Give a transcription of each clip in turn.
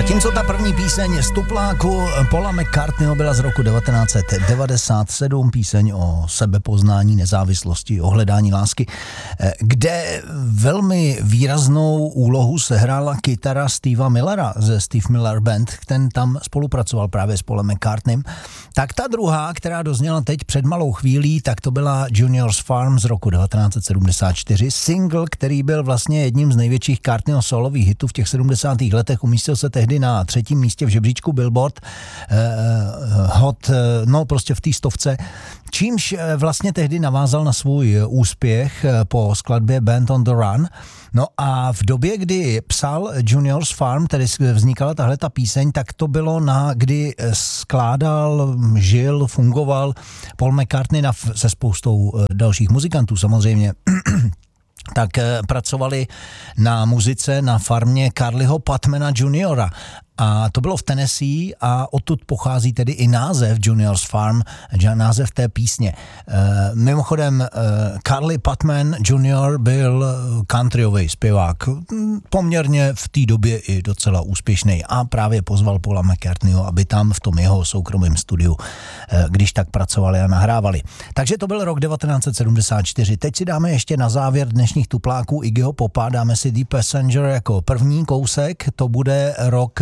Zatímco ta první píseň z tupláku Paula McCartneyho byla z roku 1997, píseň o sebepoznání, nezávislosti, o hledání lásky, kde velmi výraznou úlohu sehrála kytara Stevea Millera ze Steve Miller Band, ten tam spolupracoval právě s Paulem McCartneym. Tak ta druhá, která dozněla teď před malou chvílí, tak to byla Junior's Farm z roku 1974, single, který byl vlastně jedním z největších McCartneyho solových hitů v těch 70. letech, umístil se tehdy na 3. místě v žebříčku Billboard Hot, no prostě v té stovce, čímž vlastně tehdy navázal na svůj úspěch po skladbě Band on the Run. No a v době, kdy psal Junior's Farm, tedy vznikala tahleta píseň, tak to bylo kdy skládal, žil, fungoval Paul McCartney se spoustou dalších muzikantů samozřejmě. Tak pracovali na muzice na farmě Carlyho Patmana Juniora. A to bylo v Tennessee a odtud pochází tedy i název Junior's Farm, název té písně. Mimochodem, Carly Patman Jr. byl countryový zpěvák, poměrně v té době i docela úspěšný a právě pozval Paula McCartneyho, aby tam v tom jeho soukromém studiu, když tak pracovali a nahrávali. Takže to byl rok 1974. Teď si dáme ještě na závěr dnešních tupláků Iggyho Popa, dáme si The Passenger jako první kousek, to bude rok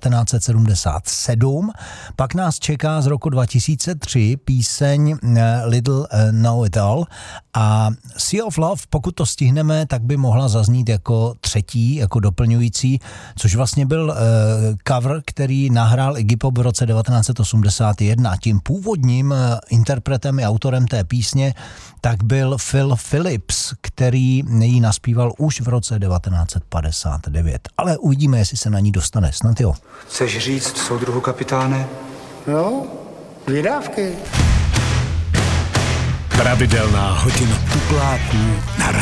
1977, pak nás čeká z roku 2003 píseň Little Know It All a Sea of Love, pokud to stihneme, tak by mohla zaznít jako třetí, jako doplňující, což vlastně byl cover, který nahrál Iggy Pop v roce 1981. Tím původním interpretem i autorem té písně tak byl Phil Phillips, který ji naspíval už v roce 1959. Ale uvidíme, jestli se na ní dostane. Snad jo. Chceš říct soudruhu kapitáne? No, vydávky. Pravidelná hodina tupláků na